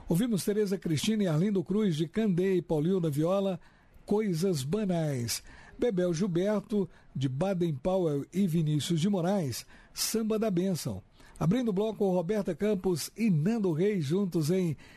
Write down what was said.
Ouvimos Tereza Cristina e Arlindo Cruz de Candê e Paulinho da Viola, Coisas Banais. Bebel Gilberto de Baden Powell e Vinícius de Moraes, Samba da Bênção. Abrindo o bloco, Roberta Campos e Nando Reis juntos em